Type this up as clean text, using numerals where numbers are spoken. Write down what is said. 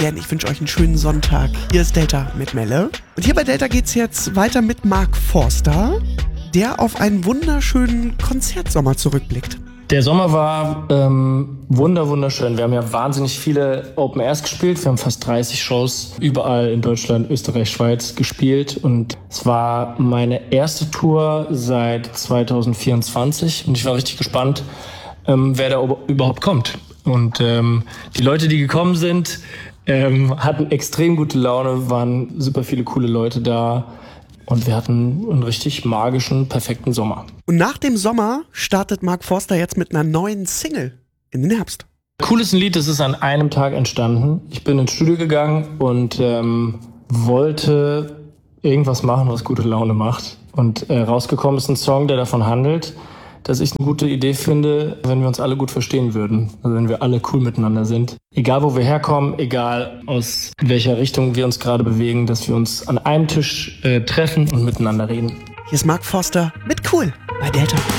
Ich wünsche euch einen schönen Sonntag. Hier ist Delta mit Melle. Und hier bei Delta geht's jetzt weiter mit Mark Forster, der auf einen wunderschönen Konzertsommer zurückblickt. Der Sommer war wunderschön. Wir haben ja wahnsinnig viele Open Airs gespielt. Wir haben fast 30 Shows überall in Deutschland, Österreich, Schweiz gespielt. Und es war meine erste Tour seit 2024. Und ich war richtig gespannt, wer da überhaupt kommt. Und die Leute, die gekommen sind, hatten extrem gute Laune, waren super viele coole Leute da. Und wir hatten einen richtig magischen, perfekten Sommer. Und nach dem Sommer startet Mark Forster jetzt mit einer neuen Single in den Herbst. Cool ist ein Lied, das ist an einem Tag entstanden. Ich bin ins Studio gegangen und wollte irgendwas machen, was gute Laune macht. Und rausgekommen ist ein Song, der davon handelt, dass ich eine gute Idee finde, wenn wir uns alle gut verstehen würden. Also wenn wir alle cool miteinander sind. Egal, wo wir herkommen, egal aus welcher Richtung wir uns gerade bewegen, dass wir uns an einem Tisch treffen und miteinander reden. Hier ist Mark Forster mit Cool bei Delta.